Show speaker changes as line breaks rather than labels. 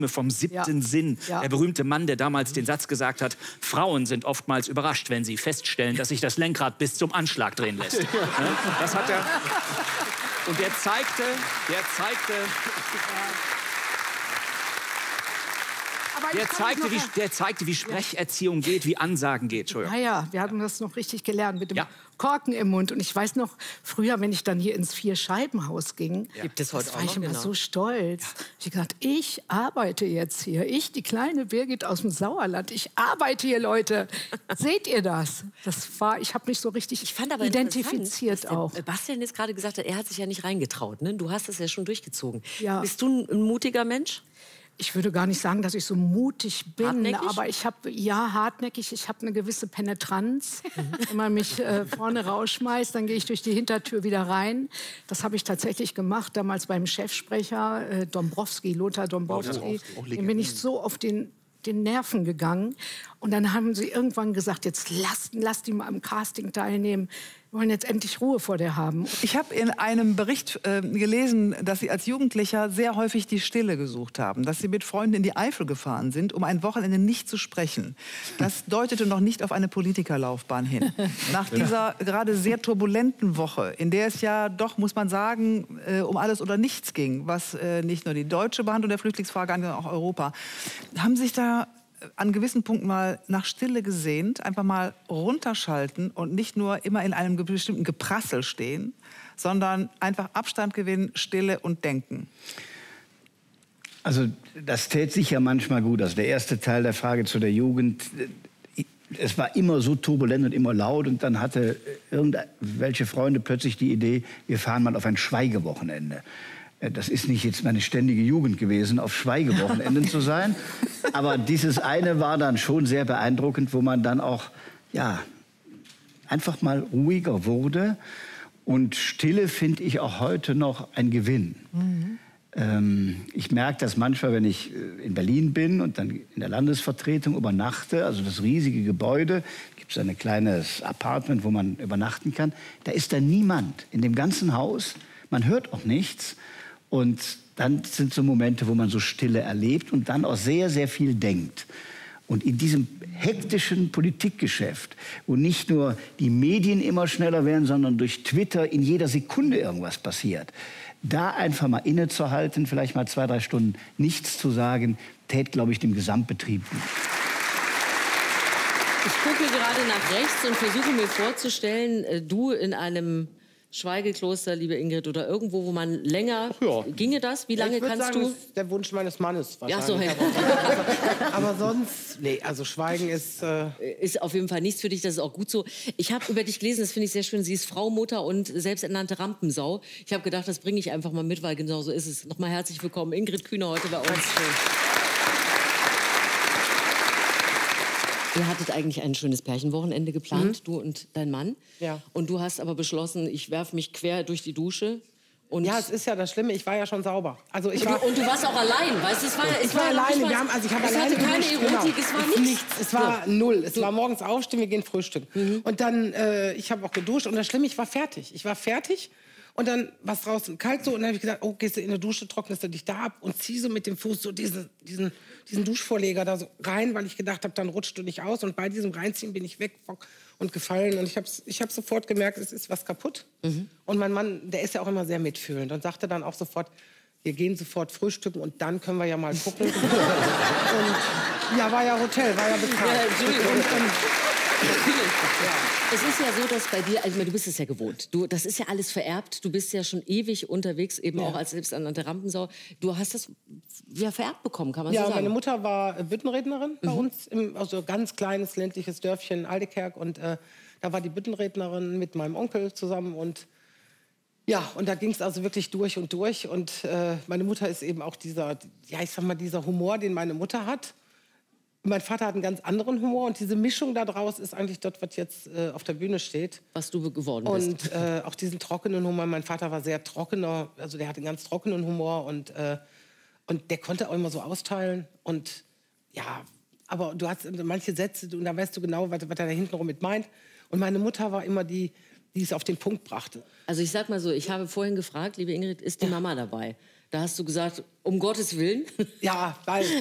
vom 7. Sinn. Der berühmte Mann, der damals den Satz gesagt hat, Frauen sind oftmals überrascht, wenn sie feststellen, dass sich das Lenkrad bis zum Anschlag drehen lässt. Das hat er. Und der zeigte, der zeigte, wie Sprecherziehung geht, wie Ansagen geht.
Ja, wir hatten das noch richtig gelernt mit dem Korken im Mund. Und ich weiß noch, früher, wenn ich dann hier ins Vierscheibenhaus ging, war ich immer so stolz. Ich habe gedacht, ich arbeite jetzt hier. Ich, die kleine Birgit aus dem Sauerland, ich arbeite hier, Leute. Seht ihr das? Ich habe mich so richtig identifiziert auch.
Bastian jetzt gerade gesagt hat, er hat sich ja nicht reingetraut. Ne? Du hast es ja schon durchgezogen.
Ja.
Bist du ein mutiger Mensch?
Ich würde gar nicht sagen, dass ich so mutig bin,
hartnäckig?
aber ich habe, hartnäckig, ich habe eine gewisse Penetranz. Wenn man mich vorne rausschmeißt, dann gehe ich durch die Hintertür wieder rein. Das habe ich tatsächlich gemacht, damals beim Chefsprecher Lothar Dombrowski. Dem bin ich so auf den Nerven gegangen. Und dann haben sie irgendwann gesagt, jetzt lasst die mal am Casting teilnehmen. Wir wollen jetzt endlich Ruhe vor der haben.
Ich habe in einem Bericht gelesen, dass Sie als Jugendlicher sehr häufig die Stille gesucht haben. Dass Sie mit Freunden in die Eifel gefahren sind, um ein Wochenende nicht zu sprechen. Das deutete noch nicht auf eine Politikerlaufbahn hin. Nach dieser gerade sehr turbulenten Woche, in der es ja doch, muss man sagen, um alles oder nichts ging, was nicht nur die deutsche Behandlung der Flüchtlingsfrage angeht, sondern auch Europa, haben sich da an gewissen Punkten mal nach Stille gesehnt, einfach mal runterschalten und nicht nur immer in einem bestimmten Geprassel stehen, sondern einfach Abstand gewinnen, Stille und denken.
Also das täte sich ja manchmal gut. Also der erste Teil der Frage zu der Jugend, es war immer so turbulent und immer laut und dann hatte irgendwelche Freunde plötzlich die Idee, wir fahren mal auf ein Schweigewochenende. Das ist nicht jetzt meine ständige Jugend gewesen, auf Schweigewochenenden zu sein. Aber dieses eine war dann schon sehr beeindruckend, wo man dann auch, einfach mal ruhiger wurde. Und Stille finde ich auch heute noch ein Gewinn. Ich merke das manchmal, wenn ich in Berlin bin und dann in der Landesvertretung übernachte, also das riesige Gebäude, gibt es ein kleines Apartment, wo man übernachten kann. Da ist da niemand in dem ganzen Haus. Man hört auch nichts. Und dann sind so Momente, wo man so Stille erlebt und dann auch sehr, sehr viel denkt. Und in diesem hektischen Politikgeschäft, wo nicht nur die Medien immer schneller werden, sondern durch Twitter in jeder Sekunde irgendwas passiert, da einfach mal innezuhalten, vielleicht mal 2, 3 Stunden nichts zu sagen, täte, glaube ich, dem Gesamtbetrieb gut.
Ich gucke gerade nach rechts und versuche mir vorzustellen, du in einem Schweigekloster, liebe Ingrid, oder irgendwo, wo man länger... Ginge das? Wie lange kannst du?
Das ist der Wunsch meines Mannes wahrscheinlich.
Ja, so.
Aber sonst, nee, also Schweigen ist...
Ist auf jeden Fall nichts für dich, das ist auch gut so. Ich habe über dich gelesen, das finde ich sehr schön, sie ist Frau, Mutter und selbsternannte Rampensau. Ich habe gedacht, das bringe ich einfach mal mit, weil genau so ist es. Nochmal herzlich willkommen, Ingrid Kühner, heute bei uns. Ihr hattet eigentlich ein schönes Pärchenwochenende geplant, du und dein Mann.
Ja.
Und du hast aber beschlossen, ich werfe mich quer durch die Dusche. Und
ja, es ist ja das Schlimme, ich war ja schon sauber. Also
und du warst auch allein, weißt du?
Ich war alleine, ich habe alleine
keine
geduscht,
Erotik, es war nichts.
Es war null. Es war morgens aufstehen, wir gehen frühstücken. Und dann, ich habe auch geduscht und das Schlimme, ich war fertig. Und dann war es draußen kalt so und dann habe ich gesagt, oh, gehst du in die Dusche, trocknest du dich da ab und zieh so mit dem Fuß so diesen Duschvorleger da so rein, weil ich gedacht habe, dann rutscht du nicht aus. Und bei diesem Reinziehen bin ich weg und gefallen. Und ich hab sofort gemerkt, es ist was kaputt. Und mein Mann, der ist ja auch immer sehr mitfühlend und sagte dann auch sofort, wir gehen sofort frühstücken und dann können wir ja mal gucken. Und ja, war ja Hotel, war ja bezahlt.
Ja, Entschuldigung. Es ist ja so, dass bei dir, also du bist es ja gewohnt, das ist ja alles vererbt, du bist ja schon ewig unterwegs, eben auch als selbsternannte Rampensau. Du hast das ja vererbt bekommen, kann man so sagen?
Ja, meine Mutter war Büttenrednerin bei uns, also ganz kleines ländliches Dörfchen Aldekerk und da war die Büttenrednerin mit meinem Onkel zusammen und ja, und da ging es also wirklich durch und durch und meine Mutter ist eben auch dieser Humor, den meine Mutter hat. Mein Vater hat einen ganz anderen Humor und diese Mischung daraus ist eigentlich das, was jetzt auf der Bühne steht.
Was du geworden bist.
Und auch diesen trockenen Humor. Mein Vater war sehr trockener, also der hatte einen ganz trockenen Humor und der konnte auch immer so austeilen. Und ja, aber du hast manche Sätze und da weißt du genau, was er da hintenrum mit meint. Und meine Mutter war immer die es auf den Punkt brachte.
Also ich sag mal so, ich habe vorhin gefragt, liebe Ingrid, ist die Mama dabei? Da hast du gesagt, um Gottes Willen.
Ja, bald.